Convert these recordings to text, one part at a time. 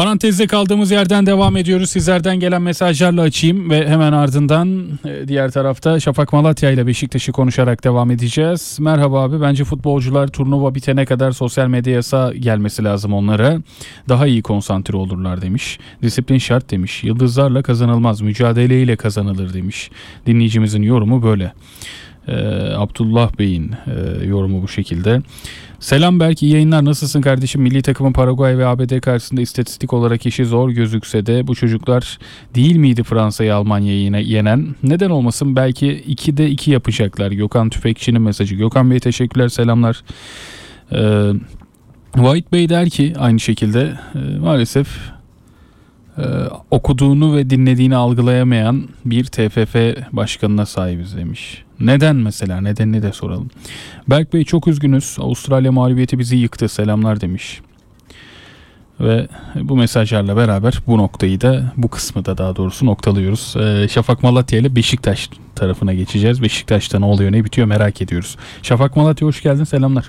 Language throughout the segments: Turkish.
Parantezde kaldığımız yerden devam ediyoruz. Sizlerden gelen mesajlarla açayım ve hemen ardından diğer tarafta Şafak Malatya ile Beşiktaş'ı konuşarak devam edeceğiz. Merhaba abi, bence futbolcular turnuva bitene kadar sosyal medya yasağı gelmesi lazım onlara. Daha iyi konsantre olurlar demiş. Disiplin şart demiş. Yıldızlarla kazanılmaz, mücadeleyle kazanılır demiş. Dinleyicimizin yorumu böyle. Abdullah Bey'in yorumu bu şekilde. Selam Berk, iyi yayınlar, nasılsın kardeşim? Milli takımın Paraguay ve ABD karşısında istatistik olarak işi zor gözükse de bu çocuklar değil miydi Fransa'yı, Almanya'yı yenen? Neden olmasın, belki 2'de 2 yapacaklar. Gökhan Tüfekçi'nin mesajı. Gökhan Bey teşekkürler, selamlar. White Bey der ki aynı şekilde maalesef okuduğunu ve dinlediğini algılayamayan bir TFF başkanına sahibiz demiş. Neden mesela? Nedenini de soralım. Berk Bey çok üzgünüz. Avustralya mağlubiyeti bizi yıktı. Selamlar demiş. Ve bu mesajlarla beraber bu noktayı da, bu kısmı da daha doğrusu noktalıyoruz. Şafak Malatya ile Beşiktaş tarafına geçeceğiz. Beşiktaş'ta ne oluyor ne bitiyor merak ediyoruz. Şafak Malatya hoş geldin. Selamlar.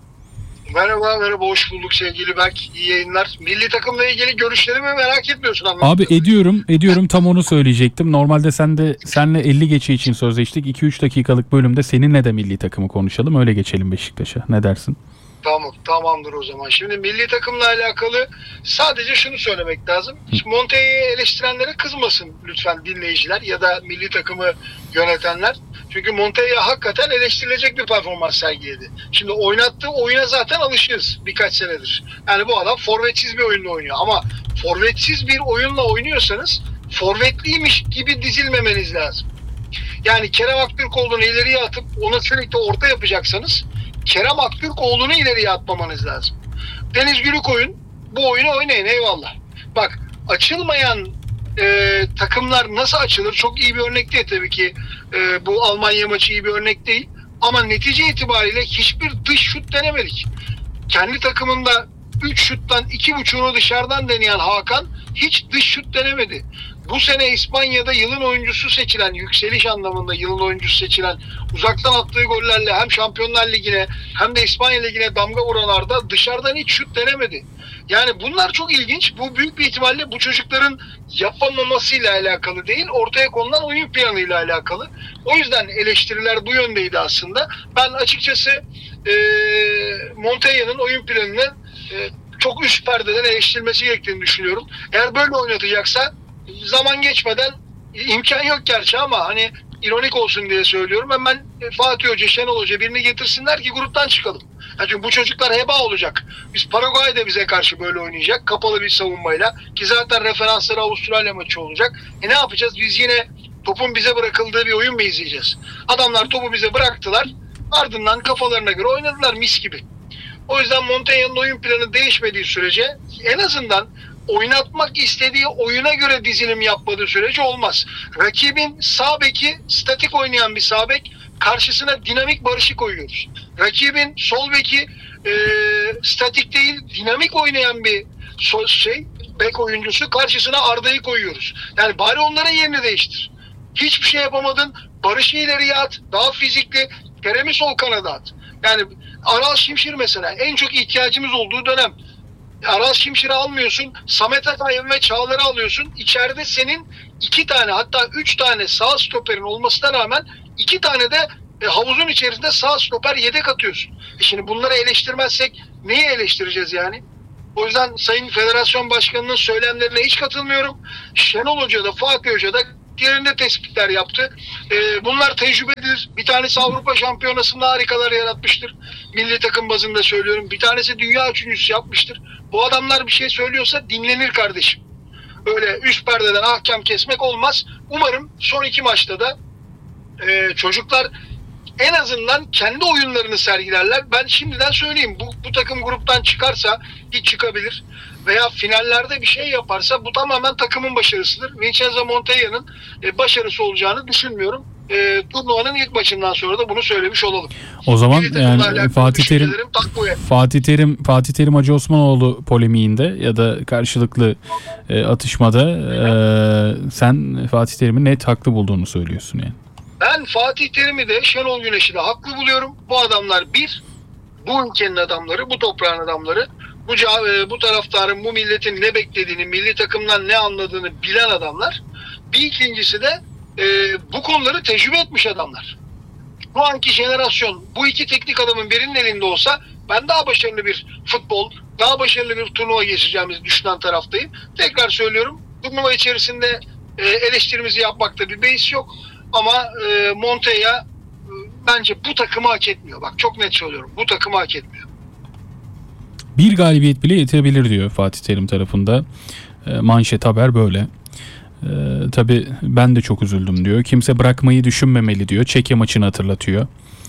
Merhaba, hoş bulduk sevgili Berk. İyi yayınlar. Milli takımla ilgili görüşlerimi merak etmiyorsun abi. Ediyorum tam onu söyleyecektim. Normalde senle 50 geçe için sözleştik. 2-3 dakikalık bölümde seninle de milli takımı konuşalım. Öyle geçelim Beşiktaş'a. Ne dersin? Tamamdır o zaman. Şimdi milli takımla alakalı sadece şunu söylemek lazım. Montella'yı eleştirenlere kızmasın lütfen dinleyiciler ya da milli takımı yönetenler. Çünkü Montella hakikaten eleştirilecek bir performans sergiledi. Şimdi oynattığı oyuna zaten alışığız birkaç senedir. Yani bu adam forvetsiz bir oyunla oynuyor ama forvetsiz bir oyunla oynuyorsanız forvetliymiş gibi dizilmemeniz lazım. Yani Kerem Aktürkoğlu'nu ileriye atıp ona sürekli orta yapacaksanız Kerem Aktürkoğlu'nu ileriye atmamanız lazım. Deniz Gülükoyun bu oyunu oynayın, eyvallah. Bak, açılmayan takımlar nasıl açılır? Çok iyi bir örnek değil tabii ki. Bu Almanya maçı iyi bir örnek değil. Ama netice itibariyle hiçbir dış şut denemedik. Kendi takımında 3 şuttan 2,5'unu dışarıdan deneyen Hakan hiç dış şut denemedi. Bu sene İspanya'da yılın oyuncusu seçilen, yükseliş anlamında yılın oyuncusu seçilen, uzaktan attığı gollerle hem Şampiyonlar Ligi'ne hem de İspanya Ligi'ne damga vuranlarda dışarıdan hiç şut denemedi. Yani bunlar çok ilginç. Bu büyük bir ihtimalle bu çocukların yapamamasıyla alakalı değil, ortaya konulan oyun planıyla alakalı. O yüzden eleştiriler bu yöndeydi aslında. Ben açıkçası Montella'nın oyun planını çok üst perdeden eleştirilmesi gerektiğini düşünüyorum. Eğer böyle oynatacaksa zaman geçmeden, imkan yok gerçi ama hani ironik olsun diye söylüyorum, hemen Fatih Hoca, Şenol Hoca birini getirsinler ki gruptan çıkalım. Yani çünkü bu çocuklar heba olacak. Biz Paraguay'da bize karşı böyle oynayacak. Kapalı bir savunmayla. Ki zaten referansları Avustralya maçı olacak. Ne yapacağız? Biz yine topun bize bırakıldığı bir oyun mu izleyeceğiz? Adamlar topu bize bıraktılar. Ardından kafalarına göre oynadılar mis gibi. O yüzden Montella'nın oyun planı değişmediği sürece en azından oynatmak istediği oyuna göre dizilim yapmadığı sürece olmaz. Rakibin sağ beki statik oynayan bir sağ bek, karşısına dinamik Barış'ı koyuyoruz. Rakibin sol beki statik değil, dinamik oynayan bir bek oyuncusu, karşısına Arda'yı koyuyoruz. Yani bari onların yerini değiştir. Hiçbir şey yapamadın. Barış'ı ileriye at, daha fizikli, Kerem'i sol kanada at. Yani Aral Şimşir mesela en çok ihtiyacımız olduğu dönem. Aral Şimşir'i almıyorsun, Samet Akay'ın ve Çağlar'ı alıyorsun. İçeride senin 2 tane hatta 3 tane sağ stoperin olmasına rağmen 2 tane de havuzun içerisinde sağ stoper yedek atıyorsun. Şimdi bunları eleştirmezsek neyi eleştireceğiz yani? O yüzden Sayın Federasyon Başkanı'nın söylemlerine hiç katılmıyorum. Şenol Hoca da Fatih Hoca da yerinde tespitler yaptı. Bunlar tecrübelidir. Bir tanesi Avrupa Şampiyonası'nda harikalar yaratmıştır. Milli takım bazında söylüyorum. Bir tanesi dünya üçüncüsü yapmıştır. Bu adamlar bir şey söylüyorsa dinlenir kardeşim. Öyle üst perdeden ahkam kesmek olmaz. Umarım son 2 maçta da çocuklar en azından kendi oyunlarını sergilerler. Ben şimdiden söyleyeyim, bu takım gruptan çıkarsa hiç çıkabilir veya finallerde bir şey yaparsa bu tamamen takımın başarısıdır. Vincenzo Montella'nın başarısı olacağını düşünmüyorum. Turnuvanın ilk maçından sonra da bunu söylemiş olalım. O zaman yani Fatih Terim Hacı Osmanoğlu polemiğinde ya da karşılıklı atışmada sen Fatih Terim'i net haklı bulduğunu söylüyorsun yani. Ben Fatih Terim'i de Şenol Güneş'i de haklı buluyorum. Bu adamlar bu ülkenin adamları, bu toprağın adamları. bu taraftarın, bu milletin ne beklediğini, milli takımdan ne anladığını bilen adamlar. Bir ikincisi de bu konuları tecrübe etmiş adamlar. Bu anki jenerasyon bu iki teknik adamın birinin elinde olsa ben daha başarılı bir futbol, daha başarılı bir turnuva geçeceğimizi düşünen taraftayım. Tekrar söylüyorum, turnuva içerisinde eleştirimizi yapmakta bir beis yok. Ama Montella bence bu takımı hak etmiyor. Bak çok net söylüyorum, bu takımı hak etmiyor. Bir galibiyet bile yetebilir diyor Fatih Terim tarafında. Manşet haber böyle. Tabii ben de çok üzüldüm diyor. Kimse bırakmayı düşünmemeli diyor. Çekya maçını hatırlatıyor.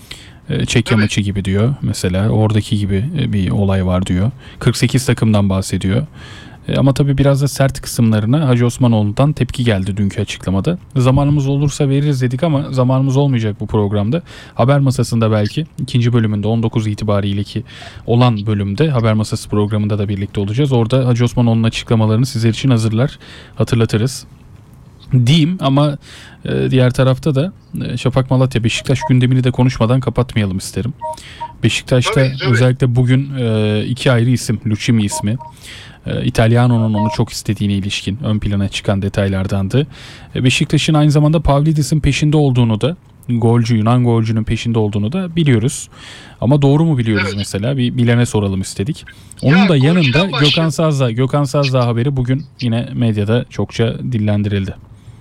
Çekya maçı gibi diyor mesela. Oradaki gibi bir olay var diyor. 48 takımdan bahsediyor. Ama tabii biraz da sert kısımlarına Hacı Osmanoğlu'ndan tepki geldi dünkü açıklamada. Zamanımız olursa veririz dedik ama zamanımız olmayacak bu programda. Haber Masası'nda belki ikinci bölümünde 19 itibariyle ki olan bölümde Haber Masası programında da birlikte olacağız. Orada Hacı Osmanoğlu'nun açıklamalarını sizler için hatırlatırız diyeyim ama diğer tarafta da Şafak Malatya Beşiktaş gündemini de konuşmadan kapatmayalım isterim. Beşiktaş'ta tabii. özellikle bugün iki ayrı isim, Lucchini ismi, İtalyano'nun onu çok istediğine ilişkin ön plana çıkan detaylardandı. Beşiktaş'ın aynı zamanda Pavlidis'in peşinde olduğunu da, Yunan golcünün peşinde olduğunu da biliyoruz. Ama doğru mu biliyoruz mesela? Bir bilene soralım istedik. Onun da yanında Gökhan Sazdağ haberi bugün yine medyada çokça dillendirildi.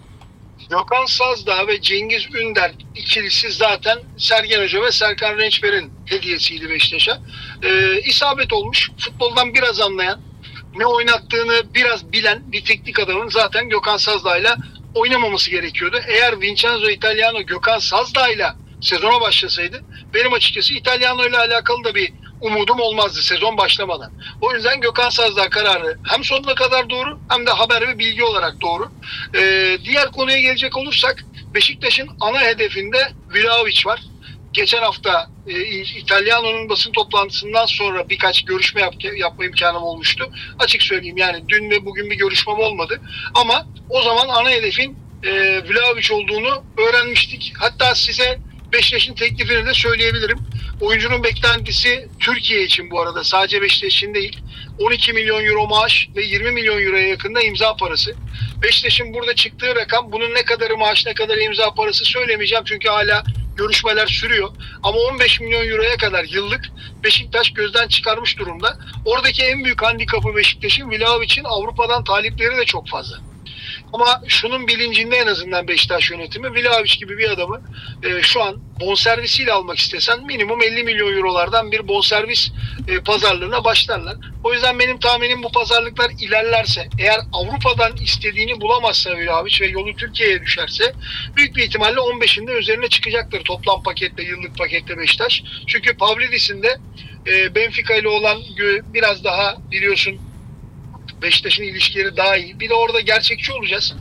Gökhan Sazdağ ve Cengiz Ünder ikilisi zaten Sergen Hoca ve Serkan Rençber'in hediyesiydi Beşiktaş'a. İsabet olmuş. Futboldan biraz anlayan, ne oynattığını biraz bilen bir teknik adamın zaten Gökhan Sazdağ'yla oynamaması gerekiyordu. Eğer Vincenzo Italiano Gökhan Sazdağ'yla sezona başlasaydı benim açıkçası Italiano ile alakalı da bir umudum olmazdı sezon başlamadan. O yüzden Gökhan Sazdağ kararı hem sonuna kadar doğru hem de haber ve bilgi olarak doğru. Diğer konuya gelecek olursak Beşiktaş'ın ana hedefinde Vlahovic var. Geçen hafta İtalyano'nun basın toplantısından sonra birkaç görüşme yapma imkanım olmuştu. Açık söyleyeyim yani dün ve bugün bir görüşmem olmadı. Ama o zaman ana hedefin Vlahovic olduğunu öğrenmiştik. Hatta size Beşiktaş'ın teklifini de söyleyebilirim. Oyuncunun beklentisi Türkiye için bu arada sadece Beşiktaş için değil. 12 milyon euro maaş ve 20 milyon euroya yakında imza parası. Beşiktaş'ın burada çıktığı rakam bunun ne kadarı maaş ne kadarı imza parası söylemeyeceğim. Çünkü hala görüşmeler sürüyor. Ama 15 milyon euroya kadar yıllık Beşiktaş gözden çıkarmış durumda. Oradaki en büyük handikapı Beşiktaş'ın Vlahovic'in Avrupa'dan talipleri de çok fazla. Ama şunun bilincinde en azından Beşiktaş yönetimi Vlahovic gibi bir adamı şu an bonservisiyle almak istesen minimum 50 milyon eurolardan bir bonservis pazarlığına başlarlar. O yüzden benim tahminim bu pazarlıklar ilerlerse eğer Avrupa'dan istediğini bulamazsa Vlahovic ve yolu Türkiye'ye düşerse büyük bir ihtimalle 15'inde üzerine çıkacaktır toplam pakette, yıllık pakette Beşiktaş. Çünkü Pavlidis'in de Benfica ile olan biraz daha biliyorsun Beşiktaş'ın ilişkileri daha iyi. Bir de orada gerçekçi olacağız.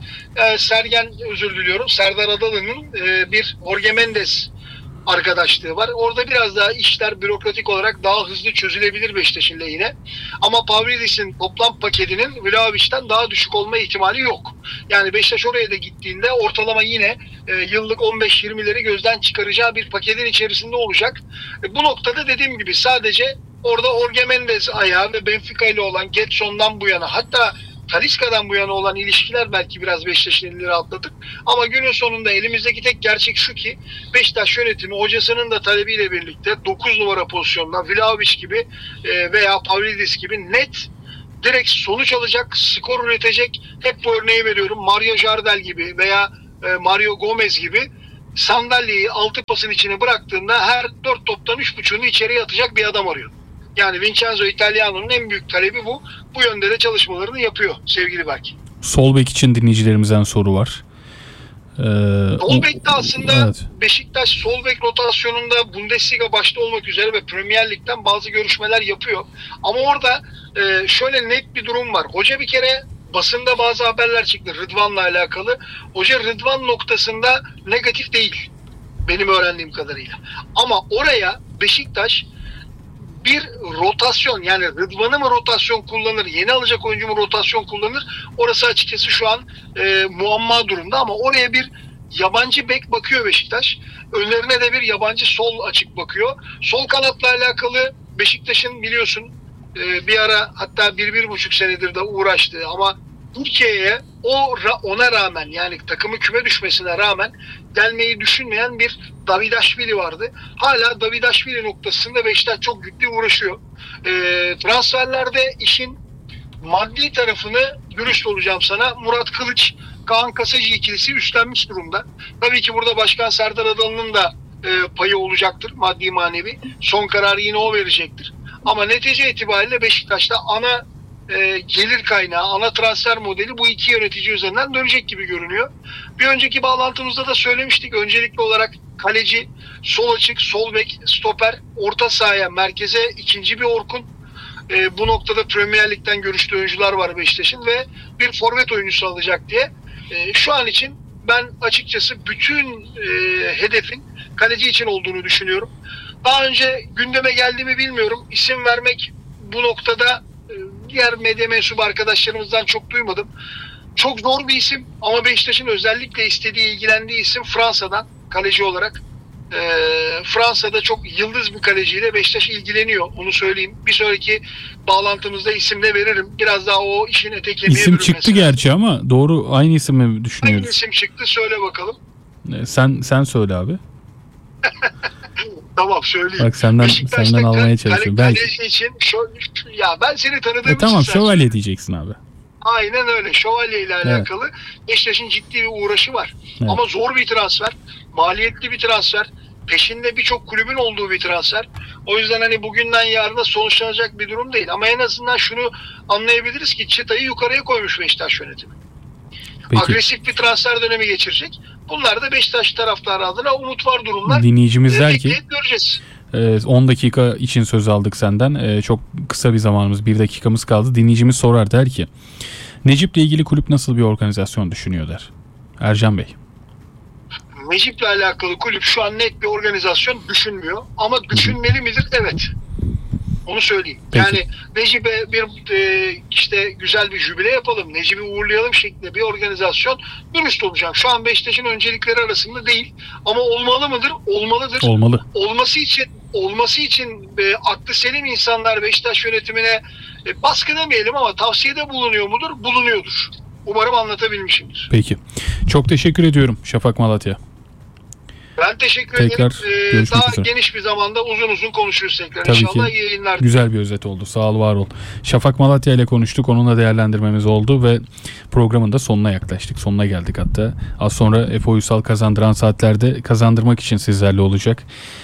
Serdar Adalı'nın bir Jorge Mendes arkadaşlığı var. Orada biraz daha işler bürokratik olarak daha hızlı çözülebilir Beşiktaş'ın lehine. Ama Pavlidis'in toplam paketinin Vlahovic'ten daha düşük olma ihtimali yok. Yani Beşiktaş oraya da gittiğinde ortalama yine yıllık 15-20'leri gözden çıkaracağı bir paketin içerisinde olacak. Bu noktada dediğim gibi sadece orada Jorge Mendes ayağı ve Benfica ile olan Getson'dan bu yana hatta Talisca'dan bu yana olan ilişkiler belki biraz Beşiktaş'ın elini rahatladık. Ama günün sonunda elimizdeki tek gerçek şu ki Beşiktaş yönetimi hocasının da talebiyle birlikte 9 numara pozisyonda Vlahovic gibi veya Pavlidis gibi net direkt sonuç alacak, skor üretecek. Hep bu örneği veriyorum. Mario Jardel gibi veya Mario Gomez gibi sandalyeyi altı pasın içine bıraktığında her 4 toptan 3.5'unu içeriye atacak bir adam arıyor. Yani Vincenzo Italiano'nun en büyük talebi bu. Bu yönde de çalışmalarını yapıyor sevgili Berk. Sol bek için dinleyicilerimizden soru var. Sol bekte aslında evet. Beşiktaş sol bek rotasyonunda Bundesliga başta olmak üzere ve Premier Lig'den bazı görüşmeler yapıyor. Ama orada şöyle net bir durum var. Hoca bir kere basında bazı haberler çıktı Rıdvan'la alakalı. Hoca Rıdvan noktasında negatif değil benim öğrendiğim kadarıyla. Ama oraya Beşiktaş bir rotasyon yani Rıdvan'ı mı rotasyon kullanır, yeni alacak oyuncu mu rotasyon kullanır? Orası açıkçası şu an muamma durumda ama oraya bir yabancı bek bakıyor Beşiktaş. Önlerine de bir yabancı sol açık bakıyor. Sol kanatla alakalı Beşiktaş'ın biliyorsun bir ara hatta 1,5 senedir de uğraştı ama Türkiye'ye ona rağmen, yani takımı küme düşmesine rağmen gelmeyi düşünmeyen bir Davidashvili vardı. Hala Davidashvili noktasında Beşiktaş çok ciddi uğraşıyor. Transferlerde işin maddi tarafını, dürüst olacağım sana, Murat Kılıç, Kaan Kasacı ikilisi üstlenmiş durumda. Tabii ki burada Başkan Serdar Adalı'nın da payı olacaktır, maddi manevi. Son kararı yine o verecektir. Ama netice itibariyle Beşiktaş'ta ana gelir kaynağı, ana transfer modeli bu iki yönetici üzerinden dönecek gibi görünüyor. Bir önceki bağlantımızda da söylemiştik. Öncelikli olarak kaleci, sol açık, sol bek, stoper, orta sahaya, merkeze ikinci bir Orkun. Bu noktada Premier Lig'den görüştüğü oyuncular var Beşiktaş'ın ve bir forvet oyuncusu alacak diye. Şu an için ben açıkçası bütün hedefin kaleci için olduğunu düşünüyorum. Daha önce gündeme geldi mi bilmiyorum. İsim vermek bu noktada diğer medya mensubu arkadaşlarımızdan çok duymadım. Çok zor bir isim ama Beşiktaş'ın özellikle istediği, ilgilendiği isim Fransa'dan kaleci olarak. Fransa'da çok yıldız bir kaleciyle Beşiktaş ilgileniyor. Onu söyleyeyim. Bir sonraki bağlantımızda isim de veririm. Biraz daha o işin ete kemiğe İsim çıktı gerçi ama doğru aynı isim mi düşünüyoruz? Hangi isim çıktı? Söyle bakalım. Sen söyle abi. Tamam, söyleyeyim. Bak senden almaya çalışıyorum. Kaleci için ya ben seni tanıdığım tamam, için şövalye diyeceksin abi. Aynen öyle. Şövalye ile alakalı Beşiktaş'ın ciddi bir uğraşı var. Evet. Ama zor bir transfer. Maliyetli bir transfer. Peşinde birçok kulübün olduğu bir transfer. O yüzden hani bugünden yarına sonuçlanacak bir durum değil. Ama en azından şunu anlayabiliriz ki çıtayı yukarıya koymuş Beşiktaş yönetimi. Peki. Agresif bir transfer dönemi geçirecek. Bunlar da Beşiktaş taraftarı adına umut var durumlar. Dinleyicimiz der ki göreceğiz. 10 dakika için söz aldık senden. Çok kısa bir zamanımız, 1 dakikamız kaldı. Dinleyicimiz sorar, der ki Necip'le ilgili kulüp nasıl bir organizasyon düşünüyor der. Ercan Bey. Necip'le alakalı kulüp şu an net bir organizasyon düşünmüyor. Ama düşünmeli midir? Evet. Onu söyleyeyim. Peki. Yani Necip'e bir işte güzel bir jübile yapalım, Necip'i uğurlayalım şeklinde bir organizasyon dürüst olacağım. Şu an Beşiktaş'ın öncelikleri arasında değil. Ama olmalı mıdır? Olmalıdır. Olmalı. Olması için aklı selim insanlar Beşiktaş yönetimine baskı demeyelim ama tavsiyede bulunuyor mudur? Bulunuyordur. Umarım anlatabilmişimdir. Peki. Çok teşekkür ediyorum Şafak Malatya. Ben teşekkür tekrar ederim. Daha geniş bir zamanda uzun konuşuruz tekrar. Tabii İnşallah ki. iyi yayınlar. Güzel bir özet oldu. Sağ ol, var ol. Şafak Malatya ile konuştuk. Onunla değerlendirmemiz oldu ve programın da sonuna yaklaştık. Sonuna geldik hatta. Az sonra Efe Uysal kazandıran saatlerde kazandırmak için sizlerle olacak.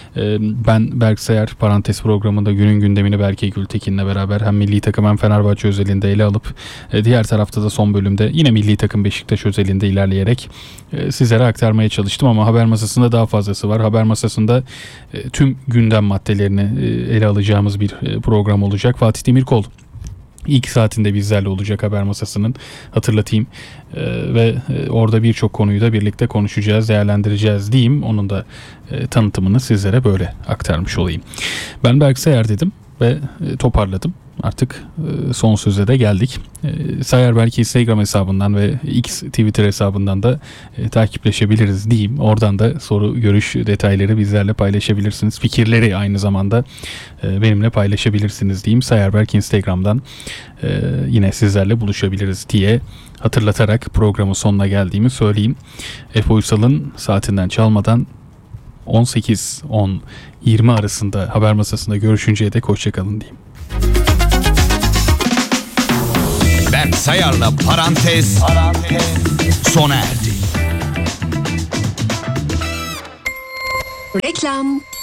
Ben Berk Sayar, parantez programında günün gündemini Berke Gültekin'le beraber hem milli takım hem Fenerbahçe özelinde ele alıp diğer tarafta da son bölümde yine milli takım Beşiktaş özelinde ilerleyerek sizlere aktarmaya çalıştım ama haber masasında daha fazlası var. Haber masasında tüm gündem maddelerini ele alacağımız bir program olacak. Fatih Demirkol İlk saatinde bizlerle olacak haber masasının, hatırlatayım. Ve orada birçok konuyu da birlikte konuşacağız, değerlendireceğiz diyeyim. Onun da tanıtımını sizlere böyle aktarmış olayım. Ben Berk Sayar dedim ve toparladım. Artık son söze de geldik. Sayar belki Instagram hesabından ve X Twitter hesabından da takipleşebiliriz diyeyim. Oradan da soru, görüş, detayları bizlerle paylaşabilirsiniz. Fikirleri aynı zamanda benimle paylaşabilirsiniz diyeyim. Sayar belki Instagram'dan yine sizlerle buluşabiliriz diye hatırlatarak programın sonuna geldiğimi söyleyeyim. Efe Uysal'ın saatinden çalmadan 18-10-20 arasında haber masasında görüşünceye dek hoşçakalın diyeyim. Berk Sayar'la Parantez sona erdi. Reklam.